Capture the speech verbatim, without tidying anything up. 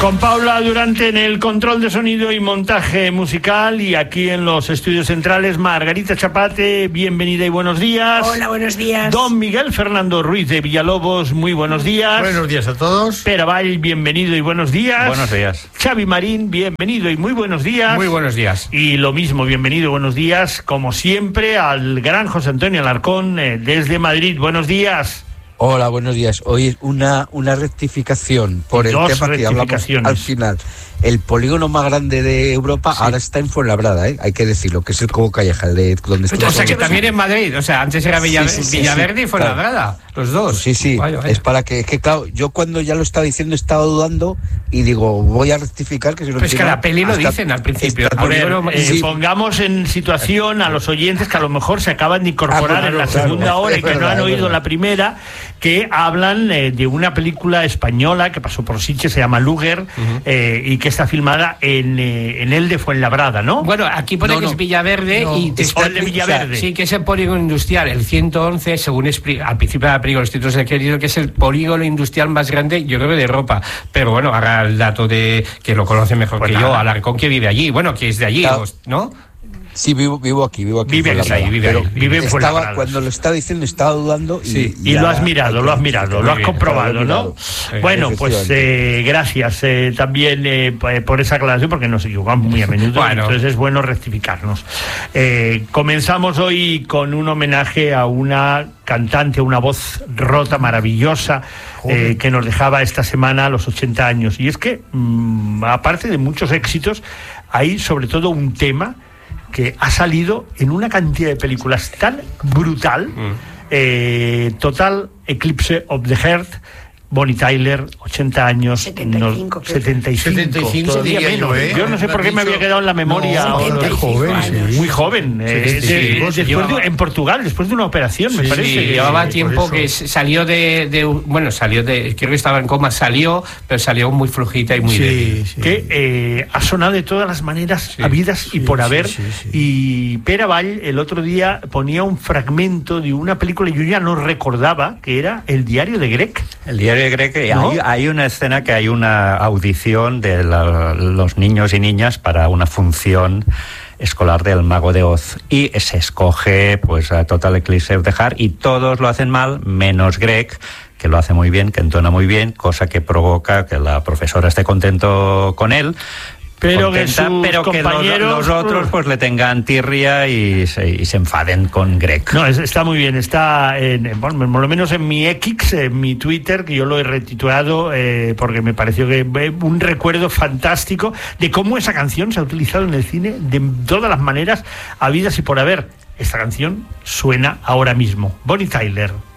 Con Paula Durante en el control de sonido y montaje musical, y aquí en los estudios centrales Margarita Chapate, bienvenida y buenos días. Hola, buenos días. Don Miguel Fernando Ruiz de Villalobos, muy buenos días. Buenos días a todos. Pere Vall, bienvenido y buenos días. Buenos días. Xavi Marín, bienvenido y muy buenos días. Muy buenos días. Y lo mismo, bienvenido y buenos días, como siempre, al gran José Antonio Alarcón eh, desde Madrid. Buenos días. Hola, buenos días. Hoy una, una rectificación por el Dos tema que hablamos al final. El polígono más grande de Europa, sí, ahora está en Fuenlabrada, ¿eh? Hay que decirlo, que es el Cobo Calleja, de donde está. O sea, que también en Madrid, o sea, antes era Villa, sí, sí, sí, Villaverde sí, y Fuenlabrada, claro, los dos. Sí, sí, vaya, vaya. Es para que, es que claro, yo cuando ya lo estaba diciendo estaba dudando y digo, voy a rectificar que si lo Pues que la peli lo dicen al principio. A ver, eh, sí. Pongamos en situación a los oyentes que a lo mejor se acaban de incorporar ah, claro, en la claro, segunda claro, hora y que verdad, no han oído la primera, que hablan eh, de una película española que pasó por Sitges, se llama Luger, uh-huh. eh, y que está filmada en, eh, en el de Fuenlabrada, ¿no? Bueno, aquí pone no, que no, es Villaverde no, y está el de Villaverde. Sí, que es el polígono industrial, el ciento once, según expli- al principio de la película, los títulos de crédito, que es el polígono industrial más grande, yo creo, de Europa. Pero bueno, ahora el dato de que lo conoce mejor pues que nada. yo, Alarcón, que vive allí, bueno, que es de allí, claro. ¿no? Sí, vivo, vivo aquí, vivo aquí. Vive ahí, vive ahí. Vive en estaba, cuando lo estaba diciendo, estaba dudando. Y, sí, y, y lo has mirado, lo has mirado, lo has comprobado, ¿no? Bueno, pues eh, gracias eh, también eh, por esa aclaración, porque nos equivocamos muy a menudo, bueno. Entonces es bueno rectificarnos. Eh, comenzamos hoy con un homenaje a una cantante, una voz rota, maravillosa, eh, que nos dejaba esta semana a los ochenta años. Y es que, mmm, aparte de muchos éxitos, hay sobre todo un tema que ha salido en una cantidad de películas tan brutal, mm. eh, Total Eclipse of the Heart, Bonnie Tyler, ochenta años, setenta y cinco, no, setenta y cinco, setenta y cinco todavía menos. Yo, ¿eh? Yo no sé por qué me había quedado en la memoria. No, ahora, joven, sí. Muy joven. Eh, de, de, después llevaba, de, en Portugal, después de una operación, sí, me parece. Sí, que, llevaba eh, tiempo que salió de, de. Bueno, salió de. Creo que estaba en coma, salió, pero salió muy flojita y muy sí, débil. Sí. Que eh, ha sonado de todas las maneras sí, habidas sí, y por haber. Sí, sí, sí. Y Pere Vall el otro día ponía un fragmento de una película, yo ya no recordaba, que era El diario de Greg. El diario de Greg, ¿no? hay, hay una escena que hay una audición de la, los niños y niñas para una función escolar del Mago de Oz y se escoge pues a Total Eclipse of the Heart y todos lo hacen mal menos Greg, que lo hace muy bien, que entona muy bien, cosa que provoca que la profesora esté contento con él, pero contenta, que, pero que los, los otros pues le tengan tirria y se, y se enfaden con Greg. No, es, está muy bien, está en, bueno, por lo menos en mi X, en mi Twitter, que yo lo he retituado eh, porque me pareció que eh, un recuerdo fantástico de cómo esa canción se ha utilizado en el cine de todas las maneras habidas y por haber. Esta canción suena ahora mismo. Bonnie Tyler.